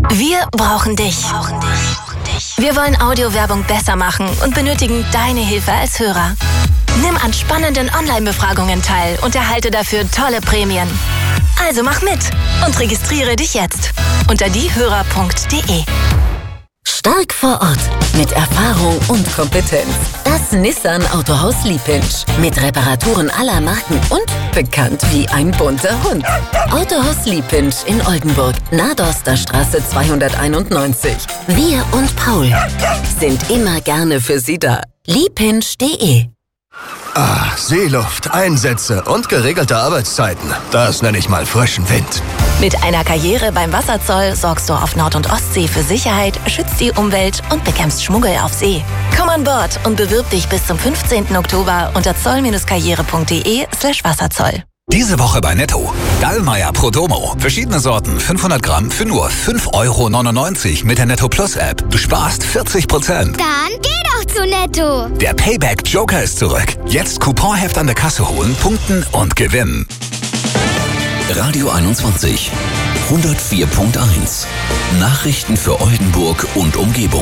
Wir brauchen dich. Wir wollen Audiowerbung besser machen und benötigen deine Hilfe als Hörer. Nimm an spannenden Online-Befragungen teil und erhalte dafür tolle Prämien. Also mach mit und registriere dich jetzt unter diehörer.de. Stark vor Ort, mit Erfahrung und Kompetenz. Das Nissan Autohaus Liepinsch. Mit Reparaturen aller Marken und bekannt wie ein bunter Hund. Autohaus Liepinsch in Oldenburg, Nadorster-Straße 291. Wir und Paul sind immer gerne für Sie da. liepinsch.de. Seeluft, Einsätze und geregelte Arbeitszeiten. Das nenne ich mal frischen Wind. Mit einer Karriere beim Wasserzoll sorgst du auf Nord- und Ostsee für Sicherheit, schützt die Umwelt und bekämpfst Schmuggel auf See. Komm an Bord und bewirb dich bis zum 15. Oktober unter zoll-karriere.de/Wasserzoll. Diese Woche bei Netto. Gallmeier Pro Domo. Verschiedene Sorten, 500 Gramm für nur 5,99 € mit der Netto Plus App. Du sparst 40%. Dann geh doch zu Netto. Der Payback Joker ist zurück. Jetzt Couponheft an der Kasse holen, punkten und gewinnen. Radio 21 104.1. Nachrichten für Oldenburg und Umgebung.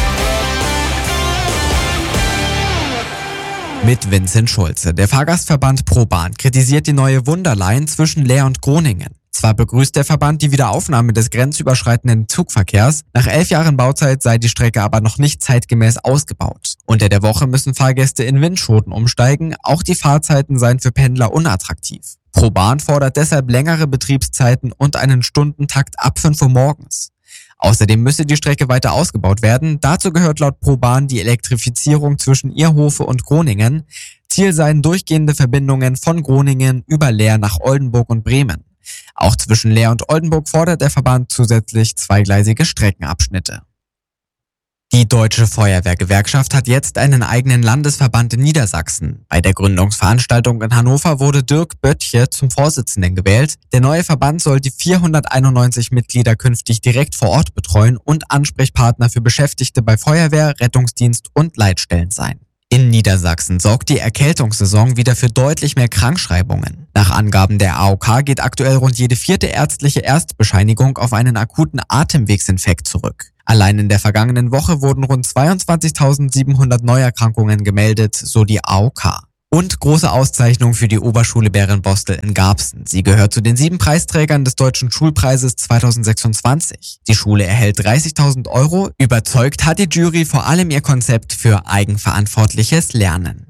Mit Vincent Schulze. Der Fahrgastverband ProBahn kritisiert die neue Wunderline zwischen Leer und Groningen. Zwar begrüßt der Verband die Wiederaufnahme des grenzüberschreitenden Zugverkehrs, nach 11 Jahren Bauzeit sei die Strecke aber noch nicht zeitgemäß ausgebaut. Unter der Woche müssen Fahrgäste in Windschoten umsteigen, auch die Fahrzeiten seien für Pendler unattraktiv. ProBahn fordert deshalb längere Betriebszeiten und einen Stundentakt ab 5 Uhr morgens. Außerdem müsse die Strecke weiter ausgebaut werden. Dazu gehört laut ProBahn die Elektrifizierung zwischen Ierhofe und Groningen. Ziel seien durchgehende Verbindungen von Groningen über Leer nach Oldenburg und Bremen. Auch zwischen Leer und Oldenburg fordert der Verband zusätzlich zweigleisige Streckenabschnitte. Die Deutsche Feuerwehrgewerkschaft hat jetzt einen eigenen Landesverband in Niedersachsen. Bei der Gründungsveranstaltung in Hannover wurde Dirk Böttche zum Vorsitzenden gewählt. Der neue Verband soll die 491 Mitglieder künftig direkt vor Ort betreuen und Ansprechpartner für Beschäftigte bei Feuerwehr, Rettungsdienst und Leitstellen sein. In Niedersachsen sorgt die Erkältungssaison wieder für deutlich mehr Krankschreibungen. Nach Angaben der AOK geht aktuell rund jede 4. ärztliche Erstbescheinigung auf einen akuten Atemwegsinfekt zurück. Allein in der vergangenen Woche wurden rund 22.700 Neuerkrankungen gemeldet, so die AOK. Und große Auszeichnung für die Oberschule Bärenbostel in Garbsen. Sie gehört zu den 7 Preisträgern des Deutschen Schulpreises 2026. Die Schule erhält 30.000 €. Überzeugt hat die Jury vor allem ihr Konzept für eigenverantwortliches Lernen.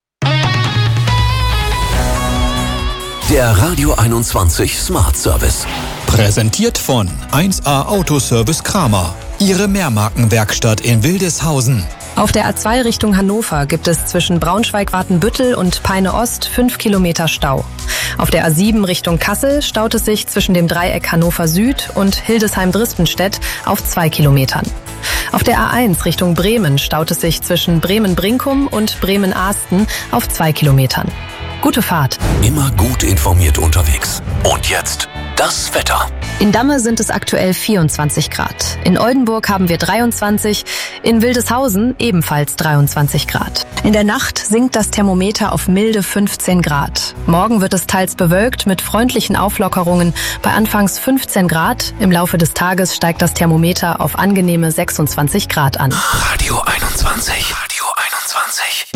Der Radio 21 Smart Service. Präsentiert von 1A Autoservice Kramer. Ihre Mehrmarkenwerkstatt in Wildeshausen. Auf der A2 Richtung Hannover gibt es zwischen Braunschweig-Wartenbüttel und Peine-Ost 5 Kilometer Stau. Auf der A7 Richtung Kassel staut es sich zwischen dem Dreieck Hannover Süd und Hildesheim-Dristenstedt auf 2 Kilometern. Auf der A1 Richtung Bremen staut es sich zwischen Bremen-Brinkum und Bremen-Ahsten auf 2 Kilometern. Gute Fahrt. Immer gut informiert unterwegs. Und jetzt das Wetter. In Damme sind es aktuell 24 Grad. In Oldenburg haben wir 23, in Wildeshausen ebenfalls 23 Grad. In der Nacht sinkt das Thermometer auf milde 15 Grad. Morgen wird es teils bewölkt mit freundlichen Auflockerungen bei anfangs 15 Grad. Im Laufe des Tages steigt das Thermometer auf angenehme 26 Grad an. Radio 21. Radio 21.